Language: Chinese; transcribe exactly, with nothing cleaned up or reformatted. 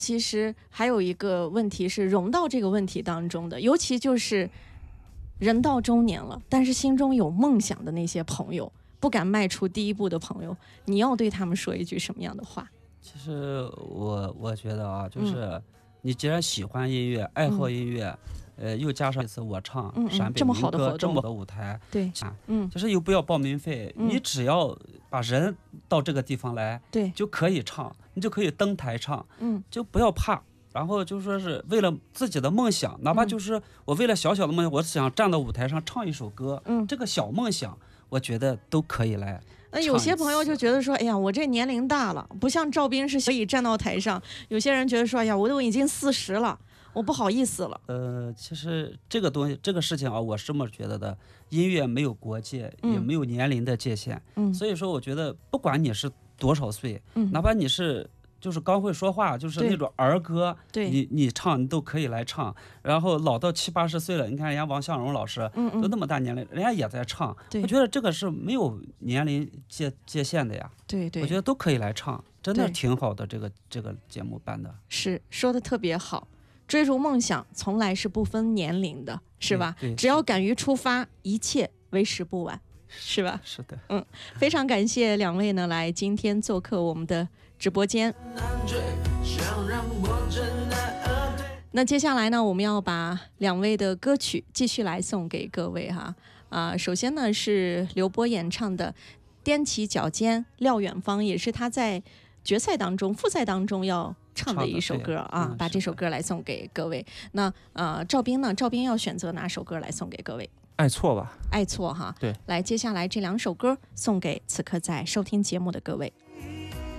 其实还有一个问题是融到这个问题当中的，尤其就是人到中年了，但是心中有梦想的那些朋友，不敢迈出第一步的朋友，你要对他们说一句什么样的话？ 其实我我觉得啊，就是你既然喜欢音乐，嗯、爱好音乐，呃，又加上一次我唱嗯嗯陕北这么好民歌的活动， 这么好的舞台， 对，嗯， 就是又不要报名费， 嗯、 你只要把人到这个地方来， 对， 就可以唱，你就可以登台唱， 嗯， 就不要怕。然后就说是为了自己的梦想，哪怕就是我为了小小的梦想，我想站到舞台上唱一首歌， 嗯， 这个小梦想，我觉得都可以来。 那有些朋友就觉得说，哎呀，我这年龄大了，不像赵斌是可以站到台上。有些人觉得说，哎呀，我都已经四十了，我不好意思了。 呃，其实这个东西，这个事情啊，我是这么觉得的，音乐没有国界， 嗯、 也没有年龄的界限。 嗯， 所以说，我觉得不管你是多少岁， 嗯， 哪怕你是。就是刚会说话，就是那种儿歌，你你唱你都可以来唱。然后老到七八十岁了，你看人家王向荣老师， 嗯嗯， 都那么大年龄，人家也在唱。我觉得这个是没有年龄界界限的呀。 对对， 我觉得都可以来唱，真的挺好的。这个这个节目办的是说的特别好，追逐梦想从来是不分年龄的，是吧？只要敢于出发，一切为时不晚，是吧？ 是的， 嗯，非常感谢两位呢来今天做客我们的直播间。那接下来呢，我们要把两位的歌曲继续来送给各位哈。啊、呃，首先呢是刘波演唱的《踮起脚尖撂远方》，也是他在决赛当中、复赛当中要唱的一首歌啊。 嗯、 把这首歌来送给各位。那呃，赵斌呢？赵斌要选择哪首歌来送给各位？ 爱错吧， 爱错哈。 对， 来，接下来这两首歌送给此刻在收听节目的各位。